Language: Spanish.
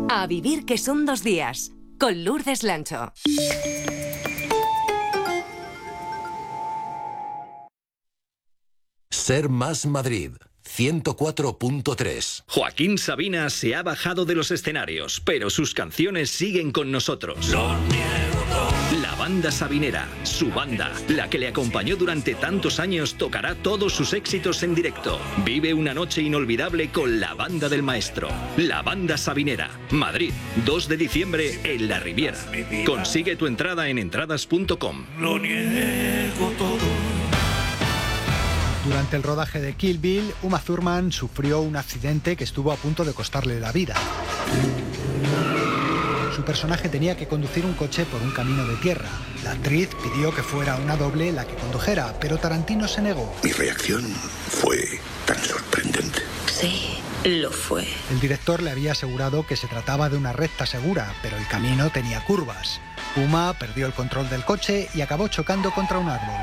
A vivir que son 2 días, con Lourdes Lancho. Ser Más Madrid, 104.3. Joaquín Sabina se ha bajado de los escenarios, pero sus canciones siguen con nosotros. La banda sabinera, su banda, la que le acompañó durante tantos años, tocará todos sus éxitos en directo. Vive una noche inolvidable con la banda del maestro. La banda sabinera, Madrid, 2 de diciembre en La Riviera. Consigue tu entrada en entradas.com. Lo niego todo. Durante el rodaje de Kill Bill, Uma Thurman sufrió un accidente que estuvo a punto de costarle la vida. Su personaje tenía que conducir un coche por un camino de tierra. La actriz pidió que fuera una doble la que condujera, pero Tarantino se negó. Mi reacción fue tan sorprendente. Sí, lo fue. El director le había asegurado que se trataba de una recta segura, pero el camino tenía curvas. Uma perdió el control del coche y acabó chocando contra un árbol.